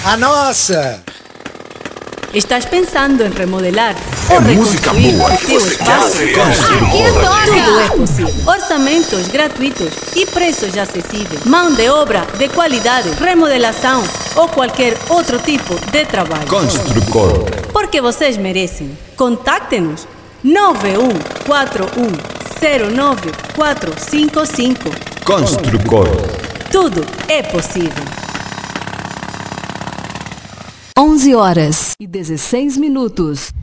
A nossa! ¿Estás pensando en remodelar É o música reconstruir boa o que teu você espaço? quer. Tudo é possível. Orçamentos gratuitos e preços acessíveis. Mão de obra de qualidade, remodelação ou qualquer outro tipo de trabalho. Construcor. Porque vocês merecem. Contacte-nos 9141095455. Construcor. Tudo é possível. 11 horas e 16 minutos.